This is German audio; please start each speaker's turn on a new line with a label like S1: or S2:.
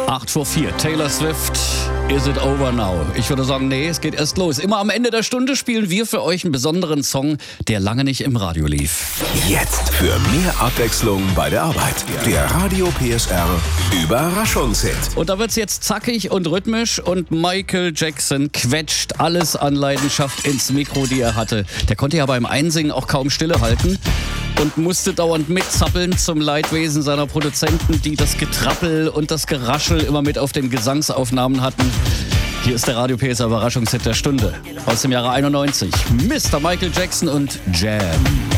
S1: 8 vor 4. Taylor Swift, Is It Over Now? Ich würde sagen, nee, es geht erst los. Immer am Ende der Stunde spielen wir für euch einen besonderen Song, der lange nicht im Radio lief.
S2: Jetzt für mehr Abwechslung bei der Arbeit. Der Radio PSR Überraschungshit.
S1: Und da wird's jetzt zackig und rhythmisch und Michael Jackson quetscht alles an Leidenschaft ins Mikro, die er hatte. Der konnte ja beim Einsingen auch kaum Stille halten und musste dauernd mitzappeln zum Leidwesen seiner Produzenten, die das Getrappel und das Geraschel immer mit auf den Gesangsaufnahmen hatten. Hier ist der Radio PSR Überraschungshit der Stunde aus dem Jahre 91. Mr. Michael Jackson und Jam.